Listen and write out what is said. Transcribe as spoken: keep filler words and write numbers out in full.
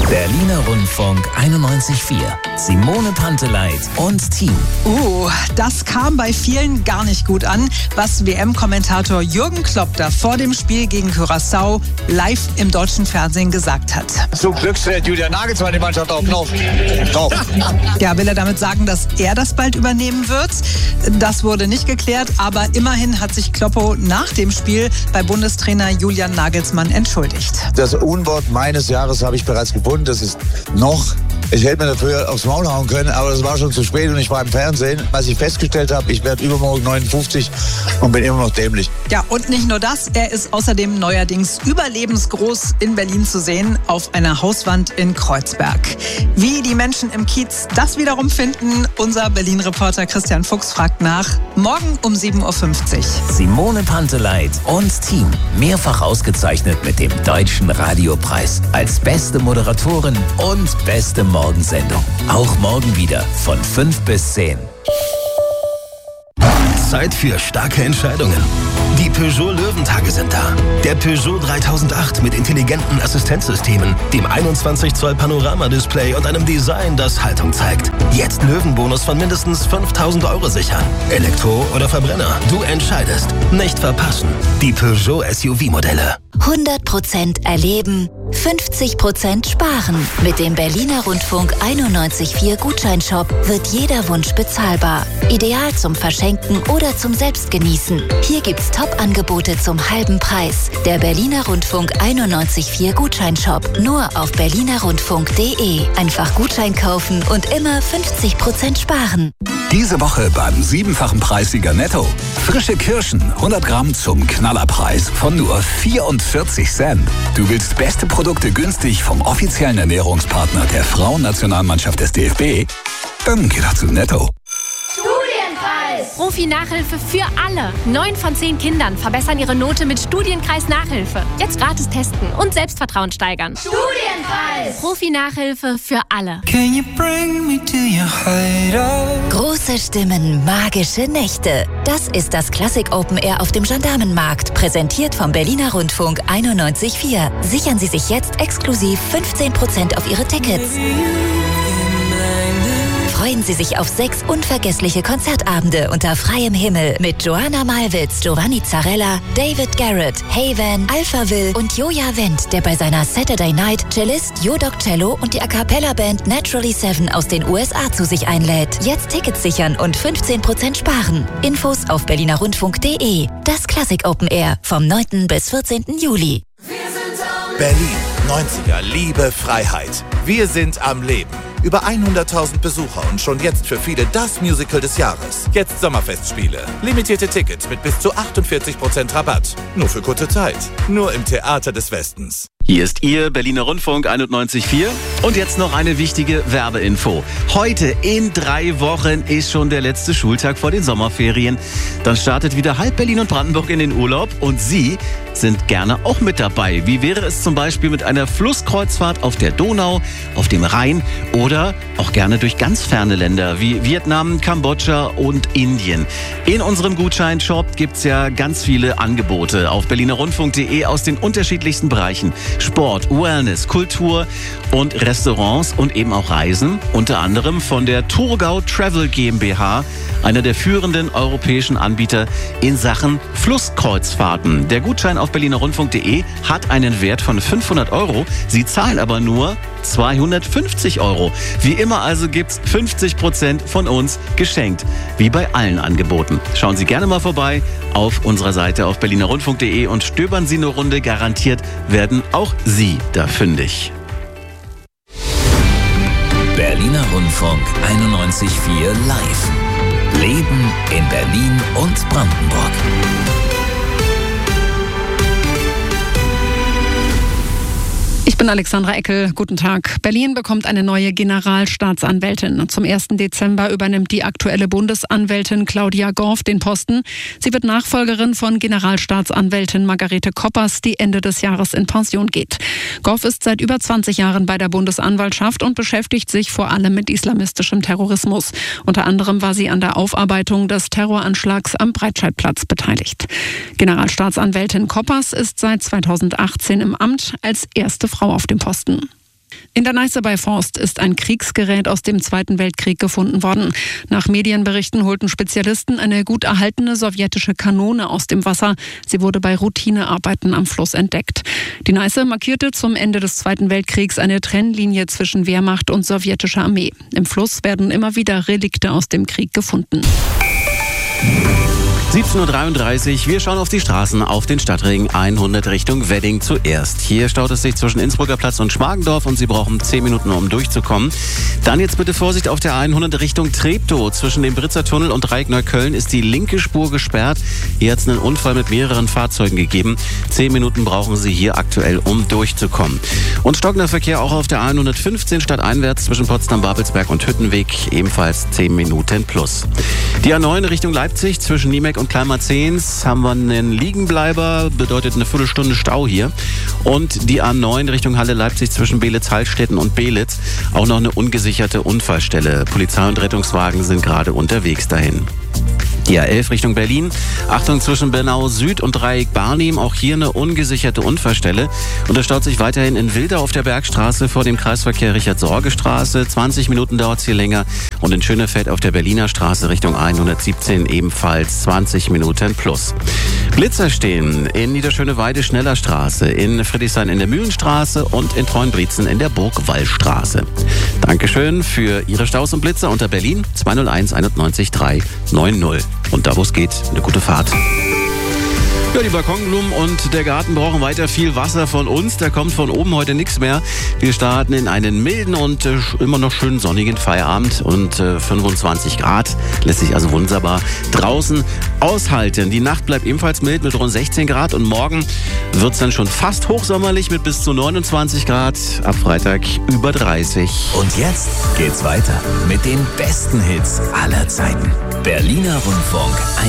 Berliner Rundfunk einundneunzig Komma vier. Simone Panteleit und Team. Uh, das kam bei vielen gar nicht gut an, was W M-Kommentator Jürgen Klopp da vor dem Spiel gegen Curaçao live im deutschen Fernsehen gesagt hat. Zum Glück stellt Julian Nagelsmann die Mannschaft auf Knopf. Drauf. Ja, will er damit sagen, dass er das bald übernehmen wird? Das wurde nicht geklärt, aber immerhin hat sich Kloppo nach dem Spiel bei Bundestrainer Julian Nagelsmann entschuldigt. Das Unwort meines Jahres habe ich bereits gefunden. Das ist noch. Ich hätte mir dafür aufs Maul hauen können, aber das war schon zu spät und ich war im Fernsehen. Als ich festgestellt habe, ich werde übermorgen neunundfünfzig und bin immer noch dämlich. Ja, und nicht nur das, er ist außerdem neuerdings überlebensgroß in Berlin zu sehen, auf einer Hauswand in Kreuzberg. Wie die Menschen im Kiez das wiederum finden, unser Berlin-Reporter Christian Fuchs fragt nach. Morgen um sieben Uhr fünfzig. Simone Panteleit und Team. Mehrfach ausgezeichnet mit dem Deutschen Radiopreis als beste Moderatorin und beste Morgensendung. Auch morgen wieder von fünf bis zehn. Zeit für starke Entscheidungen. Die Peugeot Löwentage sind da. Der Peugeot dreitausendacht mit intelligenten Assistenzsystemen, dem einundzwanzig Zoll Panoramadisplay und einem Design, das Haltung zeigt. Jetzt Löwenbonus von mindestens fünftausend Euro sichern. Elektro oder Verbrenner, du entscheidest. Nicht verpassen. Die Peugeot S U V-Modelle. hundert Prozent erleben, fünfzig Prozent sparen. Mit dem Berliner Rundfunk einundneunzig Komma vier Gutscheinshop wird jeder Wunsch bezahlbar. Ideal zum Verschenken oder zum Selbstgenießen. Hier gibt's Top-Angebote zum halben Preis. Der Berliner Rundfunk einundneunzig Komma vier Gutscheinshop. Nur auf berliner rundfunk punkt de. Einfach Gutschein kaufen und immer fünfzig Prozent sparen. Diese Woche beim siebenfachen Preissieger Netto. Frische Kirschen, hundert Gramm zum Knallerpreis von nur vierundvierzig Cent. Du willst beste Produkte günstig vom offiziellen Ernährungspartner der Frauennationalmannschaft des D F B? Dann geh doch zu Netto. Studienpreis! Profi-Nachhilfe für alle. Neun von zehn Kindern verbessern ihre Note mit Studienkreis-Nachhilfe. Jetzt gratis testen und Selbstvertrauen steigern. Studienpreis! Profi-Nachhilfe für alle. Can you bring me to your hideout? Große Stimmen, magische Nächte. Das ist das Klassik Open Air auf dem Gendarmenmarkt, präsentiert vom Berliner Rundfunk einundneunzig Komma vier. Sichern Sie sich jetzt exklusiv fünfzehn Prozent auf Ihre Tickets. Freuen Sie sich auf sechs unvergessliche Konzertabende unter freiem Himmel mit Joanna Malwitz, Giovanni Zarella, David Garrett, Haven, Alphaville und Joja Wendt, der bei seiner Saturday Night Cellist Jodok Cello und die A Cappella Band Naturally Seven aus den U S A zu sich einlädt. Jetzt Tickets sichern und fünfzehn Prozent sparen. Infos auf berliner rundfunk punkt de. Das Klassik Open Air vom neunten bis vierzehnten Juli. Berlin, neunziger, Liebe, Freiheit. Wir sind am Leben. Über hunderttausend Besucher und schon jetzt für viele das Musical des Jahres. Jetzt Sommerfestspiele. Limitierte Tickets mit bis zu achtundvierzig Prozent Rabatt. Nur für kurze Zeit. Nur im Theater des Westens. Hier ist Ihr Berliner Rundfunk einundneunzig Komma vier und jetzt noch eine wichtige Werbeinfo. Heute in drei Wochen ist schon der letzte Schultag vor den Sommerferien. Dann startet wieder halb Berlin und Brandenburg in den Urlaub und Sie sind gerne auch mit dabei. Wie wäre es zum Beispiel mit einer Flusskreuzfahrt auf der Donau, auf dem Rhein oder auch gerne durch ganz ferne Länder wie Vietnam, Kambodscha und Indien. In unserem Gutscheinshop gibt es ja ganz viele Angebote auf berliner rundfunk punkt de aus den unterschiedlichsten Bereichen. Sport, Wellness, Kultur und Restaurants und eben auch Reisen. Unter anderem von der Thurgau Travel GmbH, einer der führenden europäischen Anbieter in Sachen Flusskreuzfahrten. Der Gutschein auf berliner rundfunk punkt de hat einen Wert von fünfhundert Euro. Sie zahlen aber nur zweihundertfünfzig Euro. Wie immer also gibt's fünfzig Prozent von uns geschenkt. Wie bei allen Angeboten. Schauen Sie gerne mal vorbei auf unserer Seite auf berliner rundfunk punkt de und stöbern Sie eine Runde. Garantiert werden auch Sie da fündig. Berliner Rundfunk einundneunzig Komma vier live. Leben in Berlin und Brandenburg. Ich bin Alexandra Eckel. Guten Tag. Berlin bekommt eine neue Generalstaatsanwältin. Zum ersten Dezember übernimmt die aktuelle Bundesanwältin Claudia Gorf den Posten. Sie wird Nachfolgerin von Generalstaatsanwältin Margarete Koppers, die Ende des Jahres in Pension geht. Gorf ist seit über zwanzig Jahren bei der Bundesanwaltschaft und beschäftigt sich vor allem mit islamistischem Terrorismus. Unter anderem war sie an der Aufarbeitung des Terroranschlags am Breitscheidplatz beteiligt. Generalstaatsanwältin Koppers ist seit zweitausendachtzehn im Amt als erste Frau auf dem Posten. In der Neiße bei Forst ist ein Kriegsgerät aus dem Zweiten Weltkrieg gefunden worden. Nach Medienberichten holten Spezialisten eine gut erhaltene sowjetische Kanone aus dem Wasser. Sie wurde bei Routinearbeiten am Fluss entdeckt. Die Neiße markierte zum Ende des Zweiten Weltkriegs eine Trennlinie zwischen Wehrmacht und sowjetischer Armee. Im Fluss werden immer wieder Relikte aus dem Krieg gefunden. siebzehn Uhr dreiunddreißig, wir schauen auf die Straßen auf den Stadtring hundert Richtung Wedding zuerst. Hier staut es sich zwischen Innsbrucker Platz und Schmargendorf und Sie brauchen zehn Minuten, um durchzukommen. Dann jetzt bitte Vorsicht auf der hundert Richtung Treptow. Zwischen dem Britzer Tunnel und Dreieck Neukölln ist die linke Spur gesperrt. Hier hat es einen Unfall mit mehreren Fahrzeugen gegeben. Zehn Minuten brauchen Sie hier aktuell, um durchzukommen. Und stockender Verkehr auch auf der hundertfünfzehn stadteinwärts zwischen Potsdam-Babelsberg und Hüttenweg, ebenfalls zehn Minuten plus. Die A neun Richtung Leipzig zwischen Niemeck und Kleinmarzehns haben wir einen Liegenbleiber, bedeutet eine Viertelstunde Stau hier. Und die A neun Richtung Halle Leipzig zwischen Beelitz-Heilstätten und Beelitz, auch noch eine ungesicherte Unfallstelle. Polizei und Rettungswagen sind gerade unterwegs dahin. Die A elf Richtung Berlin. Achtung zwischen Bernau Süd und Dreieck Barnim. Auch hier eine ungesicherte Unfallstelle. Und es staut sich weiterhin in Wildau auf der Bergstraße vor dem Kreisverkehr Richard-Sorge-Straße. zwanzig Minuten dauert es hier länger. Und in Schönefeld auf der Berliner Straße Richtung hundertsiebzehn ebenfalls zwanzig Minuten plus. Blitzer stehen in Niederschöneweide Schneller Straße, in Friedrichshain in der Mühlenstraße und in Treuenbrietzen in der Burgwallstraße. Dankeschön für Ihre Staus und Blitzer unter Berlin zwei null eins einundneunzig drei neun null. Und da, wo es geht, eine gute Fahrt. Ja, die Balkonblumen und der Garten brauchen weiter viel Wasser von uns. Da kommt von oben heute nichts mehr. Wir starten in einen milden und äh, immer noch schön sonnigen Feierabend und äh, fünfundzwanzig Grad. Lässt sich also wunderbar draußen aushalten. Die Nacht bleibt ebenfalls mild mit rund sechzehn Grad und morgen wird es dann schon fast hochsommerlich mit bis zu neunundzwanzig Grad. Ab Freitag über dreißig. Und jetzt geht's weiter mit den besten Hits aller Zeiten. Berliner Rundfunk